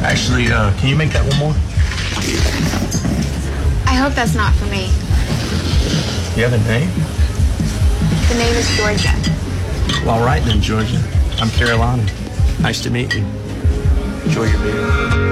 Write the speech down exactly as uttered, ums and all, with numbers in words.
Actually, uh, can you make that one more? I hope that's not for me. You have a name? The name is Georgia. Well, all right then, Georgia. I'm Carolina. Nice to meet you. Enjoy your beer.